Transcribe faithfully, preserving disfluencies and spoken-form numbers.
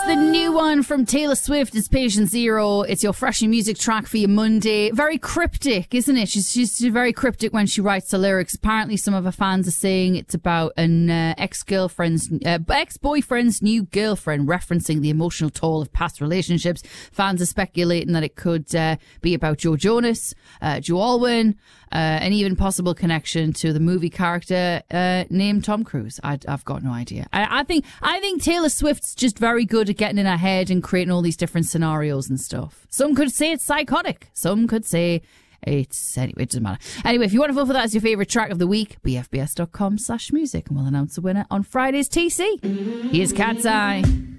the new one from Taylor Swift. It's Patient Zero. It's your fresh music track for your Monday. Very cryptic, isn't it? She's, she's very cryptic when she writes the lyrics. Apparently, some of her fans are saying it's about an uh, ex-girlfriend's, uh, ex-boyfriend's new girlfriend, referencing the emotional toll of past relationships. Fans are speculating that it could uh, be about Joe Jonas, uh, Joe Alwyn, uh, an even possible connection to the movie character uh, named Tom Cruise. I, I've got no idea. I, I think I think Taylor Swift's just very good at getting in her head and creating all these different scenarios and stuff. Some could say it's psychotic. Some could say it's... Anyway, it doesn't matter. Anyway, if you want to vote for that as your favourite track of the week, b f b s dot com slash music, and we'll announce the winner on Friday's T C. Here's Cat's Eye.